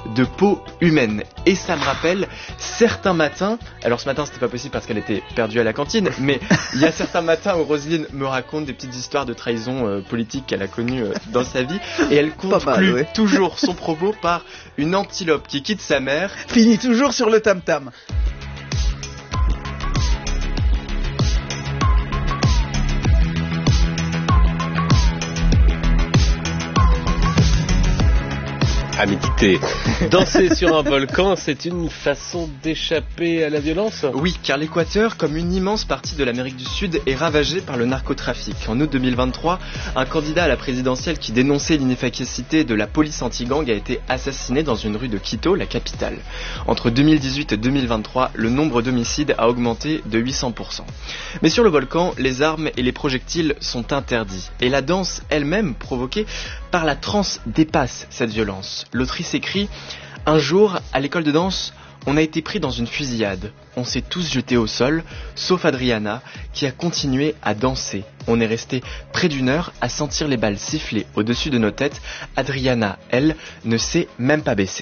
de peau humaine. Et ça me rappelle certains matins, alors ce matin c'était pas possible parce qu'elle était perdue à la cantine, mais il y a certains matins où Roselyne me raconte des petites histoires de trahison politique qu'elle a connues dans sa vie, et elle conclut toujours son propos par une antilope qui quitte sa mère. Finit toujours sur le tam-tam. À méditer. Danser sur un volcan, c'est une façon d'échapper à la violence ? Oui, car l'Équateur, comme une immense partie de l'Amérique du Sud, est ravagé par le narcotrafic. En août 2023, un candidat à la présidentielle qui dénonçait l'inefficacité de la police anti-gang a été assassiné dans une rue de Quito, la capitale. Entre 2018 et 2023, le nombre d'homicides a augmenté de 800%. Mais sur le volcan, les armes et les projectiles sont interdits. Et la danse elle-même, provoquée par la transe, dépasse cette violence. L'autrice écrit « Un jour, à l'école de danse, on a été pris dans une fusillade. On s'est tous jetés au sol, sauf Adriana, qui a continué à danser. On est resté près d'une heure à sentir les balles siffler au-dessus de nos têtes. Adriana, elle, ne s'est même pas baissée. »